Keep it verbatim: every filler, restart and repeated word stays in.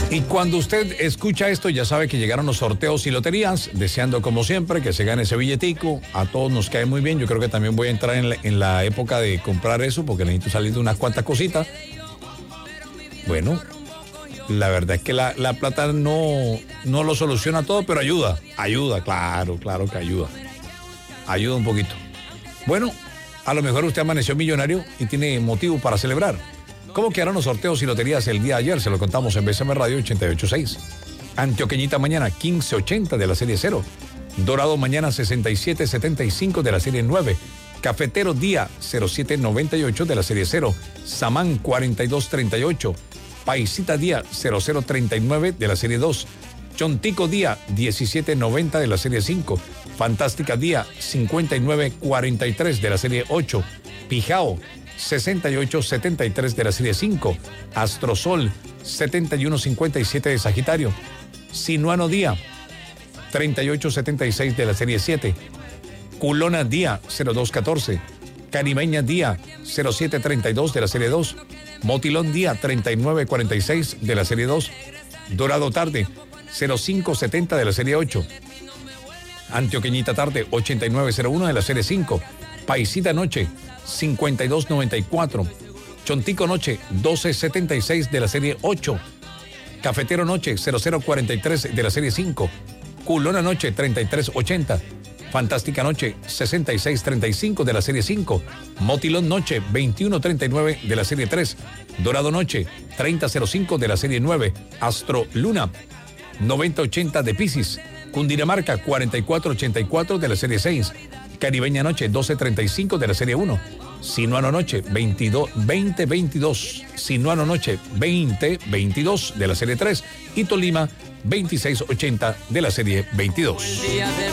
Y cuando usted escucha esto, ya sabe que llegaron los sorteos y loterías, deseando como siempre que se gane ese billetico. A todos nos cae muy bien. Yo creo que también voy a entrar en la, en la época de comprar eso porque necesito salir de unas cuantas cositas. Bueno, la verdad es que la, la plata no, no lo soluciona todo, pero ayuda. Ayuda, claro, claro que ayuda. Ayuda un poquito. Bueno, a lo mejor usted amaneció millonario y tiene motivo para celebrar. ¿Cómo quedaron los sorteos y loterías el día de ayer? Se lo contamos en B C M Radio ochenta y ocho punto seis. Antioqueñita mañana quince ochenta de la serie cero. Dorado mañana sesenta y siete setenta y cinco de la serie nueve. Cafetero día cero siete noventa y ocho de la serie cero. Samán cuarenta y dos treinta y ocho. Paisita día cero cero treinta y nueve de la serie dos. Chontico día diecisiete noventa de la serie cinco. Fantástica día cincuenta y nueve cuarenta y tres de la serie ocho. Pijao sesenta y ocho setenta y tres de la serie cinco. Astrosol setenta y uno cincuenta y siete de Sagitario. Sinuano día treinta y ocho setenta y seis de la serie siete. Culona día cero dos catorce. Caribeña día cero siete treinta y dos de la serie dos. Motilón día treinta y nueve cuarenta y seis de la serie dos. Dorado tarde cero cinco setenta de la serie ocho. Antioqueñita tarde ochenta y nueve cero uno de la serie cinco. Paisita noche cincuenta y dos noventa y cuatro. Chontico noche doce setenta y seis de la serie ocho. Cafetero noche cero cero cuarenta y tres de la serie cinco. Culona noche treinta y tres ochenta. Fantástica noche sesenta y seis treinta y cinco de la serie cinco. Motilón noche veintiuno treinta y nueve de la serie tres. Dorado noche treinta cero cinco de la serie nueve. Astro Luna noventa ochenta de Piscis. Cundinamarca cuarenta y cuatro ochenta y cuatro de la serie seis. Caribeña noche doce treinta y cinco de la serie uno. Sinuano noche veintidós veinte veintidós. Sinuano noche veinte veintidós de la serie tres. Y Tolima veintiséis ochenta de la serie veintidós.